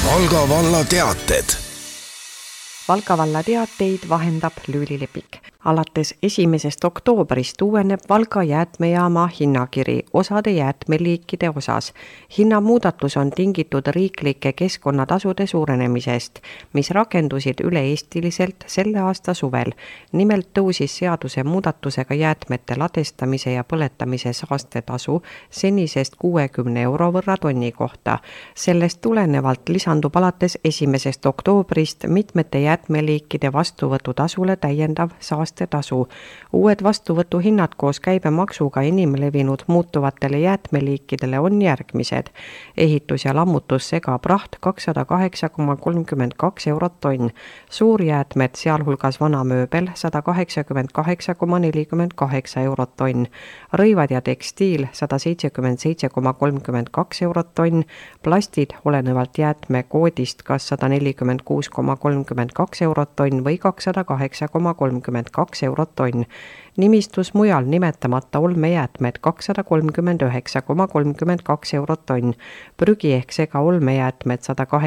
Valga valla teated. Valga valla teateid vahendab Lüüli Lepik. Alates 1. oktoobrist uueneb Valga jäätmejaama hinnakiri osade jäätmeliikide osas. Hinnamuudatus on tingitud riiklike keskkonnatasude suurenemisest, mis rakendusid üle-eestiliselt selle aasta suvel. Nimelt tõusis seaduse muudatusega jäätmete ladestamise ja põletamise saastetasu senisest 60 euro võrra tonni kohta. Sellest tulenevalt lisandub alates 1. oktoobrist mitmete jäätmeliikide vastuvõtutasule täiendav saastetasu. Uued vastuvõtuhinnad koos käibemaksuga inimlevinud muutuvatele jäätmeliikidele on järgmised. Ehitus- ja lammutusssegapraht 208,32 eurot tonn, suurjäätmed, sealhulgas vanamööbel 188,48 eurot tonn, rõivad ja tekstiil 177,32 eurot tonn, plastid olenevalt jäätmekoodist kas 146,32 eurot tonn või 208,32 eurot tonn. Nimistus mujal nimetamata olmejäätmed 239,32 eurot tonn, prügi ehk sega olmejäätmed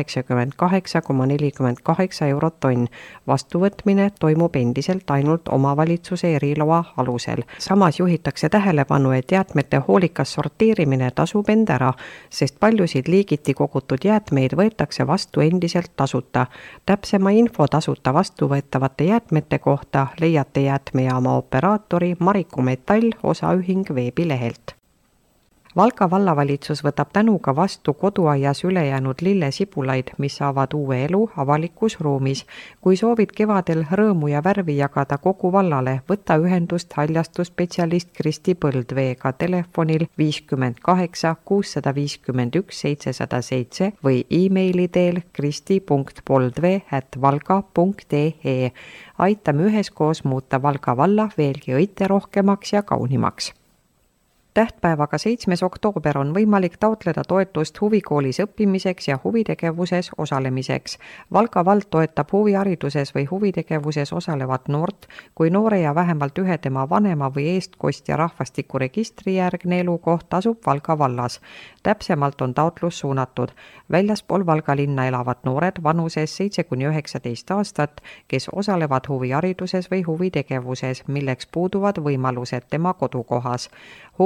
188,48 eurot tonn. Vastuvõtmine toimub endiselt ainult omavalitsuse eriloa alusel. Samas juhitakse tähelepanu, et jäätmete hoolikas sorteerimine tasub end ära, sest paljusid liigiti kogutud jäätmeid võetakse vastu endiselt tasuta. Täpsema info tasuta vastuvõetavate jäätmete kohta leiate jäätmejaama operaatori Mariku Metall osaühing veebilehelt. Valga vallavalitsus võtab tänuga vastu koduaias ülejäänud lillesibulaid, mis saavad uue elu avalikus ruumis. Kui soovid kevadel rõõmu ja värvi jagada kogu vallale, võta ühendust haljastusspetsialist Kristi Põldveega telefonil 58 651 707 või e-maili teel kristi.poldvee@valga.ee. Aitame üheskoos muuta Valga valla veelgi õiterohkemaks ja kaunimaks. Tähtpäevaga 7. oktoober on võimalik taotleda toetust huvikoolis õppimiseks ja huvitegevuses osalemiseks. Valga vald toetab huvihariduses või huvitegevuses osalevat noort, kui noore ja vähemalt ühe tema vanema või eestkostja rahvastikuregistrijärgne elukoht asub Valga vallas. Täpsemalt on taotlus suunatud väljaspool Valga linna elavad noored vanuses 7–19 aastat, kes osalevad huvihariduses või huvitegevuses, milleks puuduvad võimalused tema kodukohas.